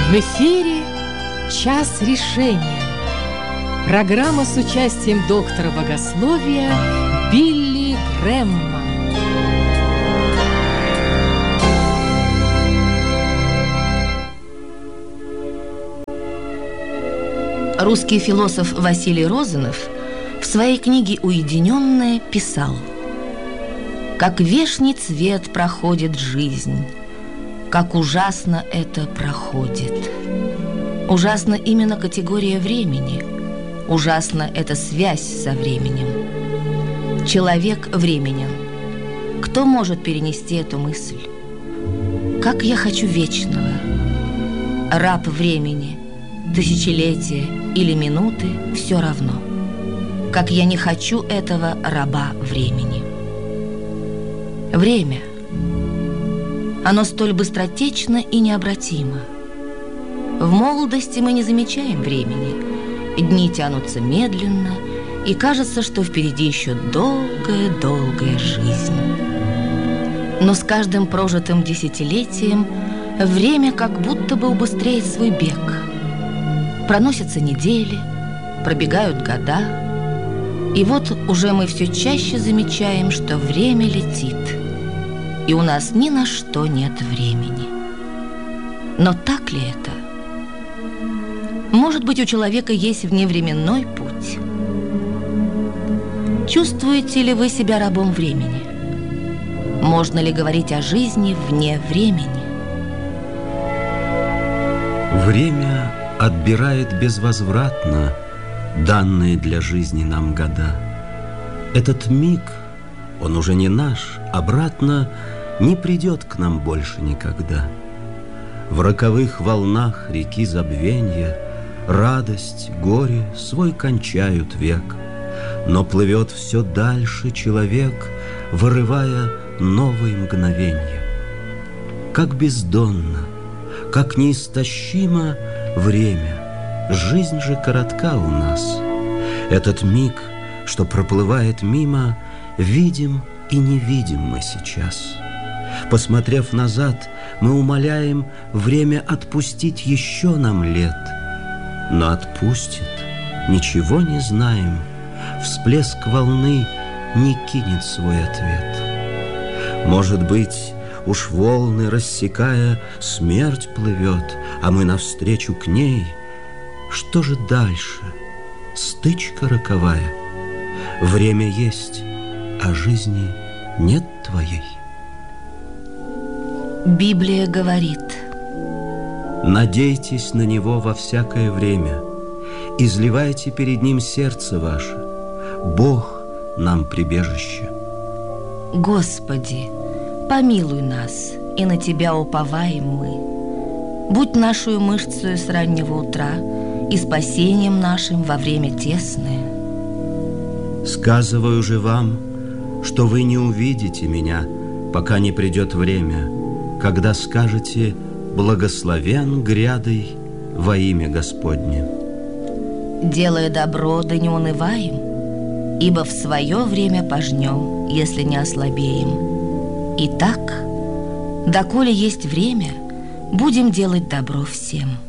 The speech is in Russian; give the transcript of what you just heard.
В эфире «Час решения». Программа с участием доктора богословия Билли Грэмма. Русский философ Василий Розанов в своей книге «Уединенное» писал: «Как вешний цвет проходит жизнь, как ужасно это проходит». Ужасна именно категория времени, ужасна эта связь со временем. Человек временен. Кто может перенести эту мысль? Как я хочу вечного. Раб времени, тысячелетия или минуты – все равно. Как я не хочу этого раба времени. Время. Оно столь быстротечно и необратимо. В молодости мы не замечаем времени. Дни тянутся медленно, и кажется, что впереди еще долгая-долгая жизнь. Но с каждым прожитым десятилетием время как будто бы убыстряет свой бег. Проносятся недели, пробегают года, и вот уже мы все чаще замечаем, что время летит, и у нас ни на что нет времени. Но так ли это? Может быть, у человека есть вневременной путь? Чувствуете ли вы себя рабом времени? Можно ли говорить о жизни вне времени? Время отбирает безвозвратно данные для жизни нам года. Этот миг, он уже не наш, обратно не придет к нам больше никогда. В роковых волнах реки забвенья радость, горе свой кончают век, но плывет все дальше человек, вырывая новые мгновенья. Как бездонно, как неистощимо время, жизнь же коротка у нас. Этот миг, что проплывает мимо, видим и не видим мы сейчас. Посмотрев назад, мы умоляем время отпустить еще нам лет. Но отпустит, ничего не знаем, всплеск волны не кинет свой ответ. Может быть, уж волны рассекая, смерть плывет, а мы навстречу к ней. Что же дальше? Стычка роковая. Время есть, а жизни нет твоей. Библия говорит: надейтесь на Него во всякое время, изливайте перед Ним сердце ваше. Бог нам прибежище. Господи, помилуй нас, и на Тебя уповаем мы. Будь нашу мышцею с раннего утра и спасением нашим во время тесное. Сказываю же вам, что вы не увидите меня, пока не придет время, когда скажете: благословен грядой во имя Господне. Делая добро, да не унываем, ибо в свое время пожнем, если не ослабеем. Итак, доколе есть время, будем делать добро всем.